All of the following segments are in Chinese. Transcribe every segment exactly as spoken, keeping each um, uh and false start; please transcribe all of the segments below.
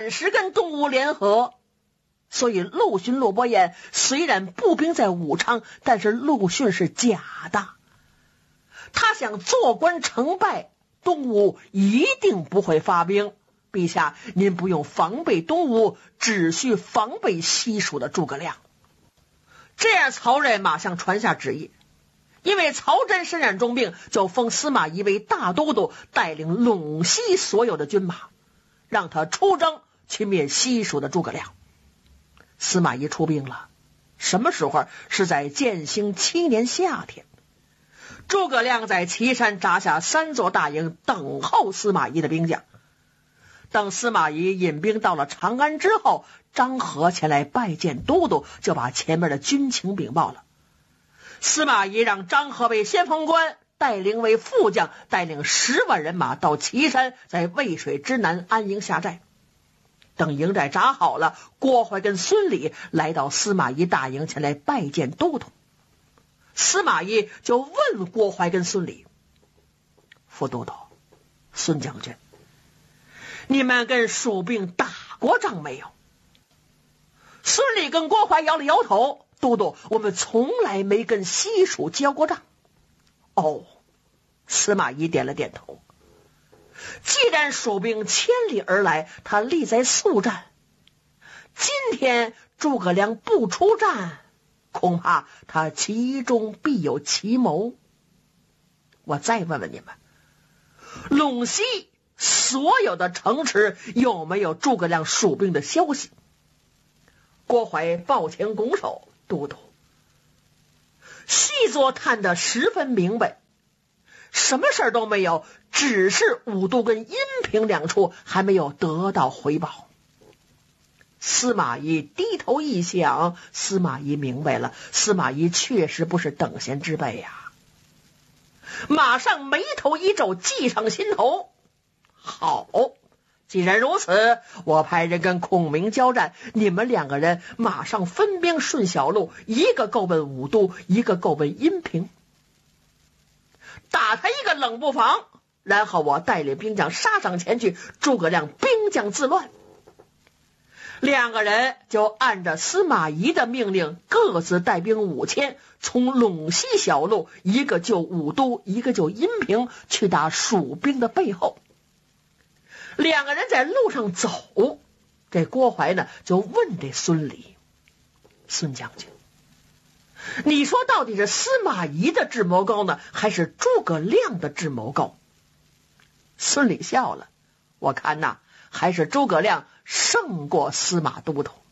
真是跟东吴联合。所以陆逊、骆伯彦虽然步兵在武昌，但是陆逊是假的。他想坐观成败，东吴一定不会发兵。陛下，您不用防备东吴，只需防备西蜀的诸葛亮。这样曹仁马上传下旨意，因为曹真身染重病，就封司马懿为大都督，带领陇西所有的军马，让他出征去灭西蜀的诸葛亮。司马懿出兵了，什么时候？是在建兴七年夏天。诸葛亮在岐山扎下三座大营，等候司马懿的兵将。等司马懿引兵到了长安之后，张合前来拜见都督，就把前面的军情禀报了。司马懿让张合为先锋官，带领为副将，带领十万人马到岐山，在渭水之南安营下寨。等营寨扎好了，郭淮跟孙礼来到司马懿大营前来拜见都督。司马懿就问郭淮跟孙礼：副都督、孙将军，你们跟蜀兵打过仗没有？孙礼跟郭淮摇了摇头：都督，我们从来没跟西蜀交过仗。哦，司马懿点了点头。既然蜀兵千里而来，他力在速战，今天诸葛亮不出战，恐怕他其中必有奇谋。我再问问你们，陇西所有的城池有没有诸葛亮蜀兵的消息？郭淮抱拳拱手：都督，细作探得十分明白，什么事都没有，只是武都跟阴平两处还没有得到回报。司马懿低头一想，司马懿明白了，司马懿确实不是等闲之辈呀、啊。马上眉头一皱，计上心头。好，既然如此，我派人跟孔明交战，你们两个人马上分兵顺小路，一个够奔武都，一个够奔阴平，打他一个冷不防，然后我带领兵将杀上前去，诸葛亮兵将自乱。两个人就按照司马懿的命令，各自带兵五千，从陇西小路，一个救武都，一个救阴平，去打蜀兵的背后。两个人在路上走，这郭淮呢就问这孙礼：孙将军，你说到底是司马懿的智谋高呢，还是诸葛亮的智谋高？孙礼笑了：我看呐，还是诸葛亮胜过司马都督。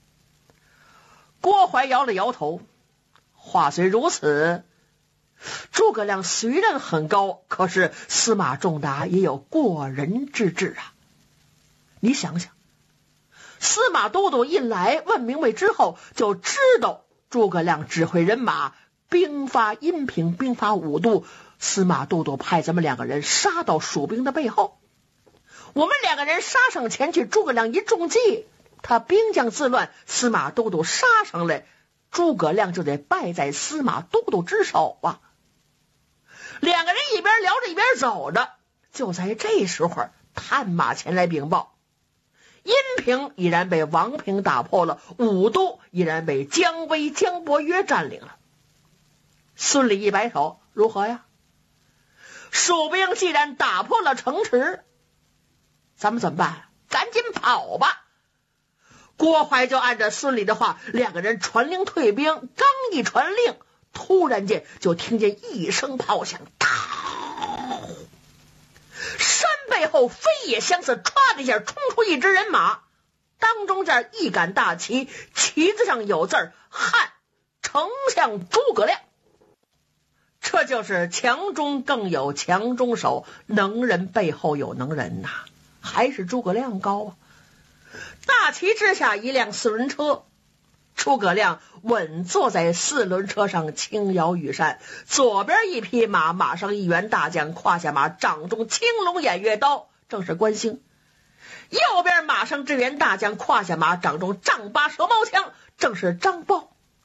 郭淮摇了摇头：话虽如此，诸葛亮虽然很高，可是司马仲达也有过人之智啊。你想想，司马都督一来问明白之后，就知道诸葛亮指挥人马兵发阴平，兵发武都，司马都督派咱们两个人杀到蜀兵的背后，我们两个人杀上前去，诸葛亮一中计，他兵将自乱，司马都督杀上来，诸葛亮就得败在司马都督之手啊。两个人一边聊着一边走着，就在这时候，探马前来禀报，阴平已然被王平打破了，武都已然被姜维、姜伯约占领了。孙礼一摆手：如何呀？蜀兵既然打破了城池，咱们怎么办？赶紧跑吧！郭淮就按照孙礼的话，两个人传令退兵，刚一传令，突然间就听见一声炮响，哒！山背后飞也相似，唰的一下冲出一支人马，当中这一杆大旗，旗子上有字儿：汉丞相诸葛亮。这就是强中更有强中手，能人背后有能人呐、啊，还是诸葛亮高啊！大旗之下一辆四轮车，诸葛亮稳坐在四轮车上，轻摇羽扇，左边一匹马，马上一员大将，胯下马，掌中青龙偃月刀，正是关兴；右边马上支援大将，胯下马，掌中丈八蛇矛枪，正是张苞。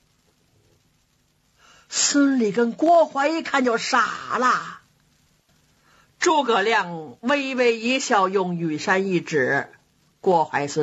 孙礼跟郭淮一看就傻了，诸葛亮微微一笑，用羽扇一指，郭淮孙